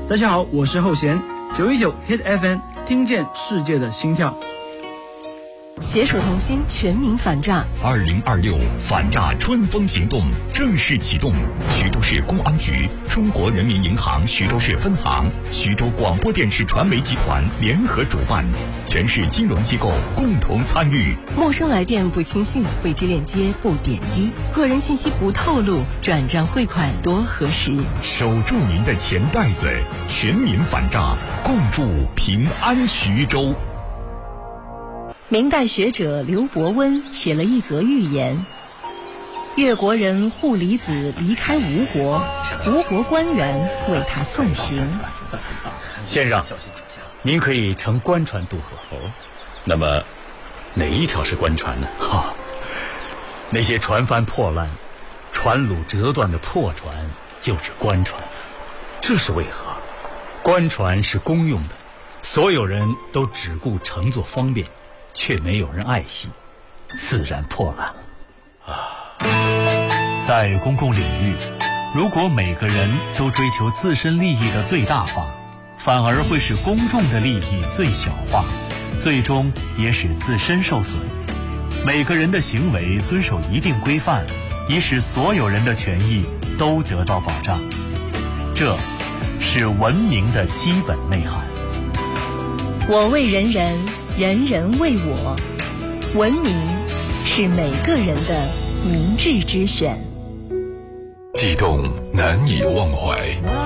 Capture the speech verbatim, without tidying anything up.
大家好，我是后弦，九一九 Hit F M， 听见世界的心跳。 携手同心，全民反诈。 二零二六反诈春风行动正式启动，徐州市公安局、中国人民银行徐州市分行、徐州广播电视传媒集团联合主办，全市金融机构共同参与。 陌生来电不轻信，未知链接不点击，个人信息不透露，转账汇款多核实。 守住您的钱袋子，全民反诈，共筑平安徐州。 明代学者刘伯温写了一则寓言：越国人护离子离开吴国，吴国官员为他送行。 先生，您可以乘官船渡河。哦，那么哪一条是官船呢？哈、哦，那些船帆破烂、船橹折断的破船就是官船。这是为何？官船是公用的，所有人都只顾乘坐方便，却没有人爱惜，自然破烂了啊！ 在公共领域，如果每个人都追求自身利益的最大化，反而会使公众的利益最小化，最终也使自身受损。每个人的行为遵守一定规范，以使所有人的权益都得到保障。这是文明的基本内涵。 我为人人，人人为我。文明是每个人的明智之选。 悸动难以忘怀，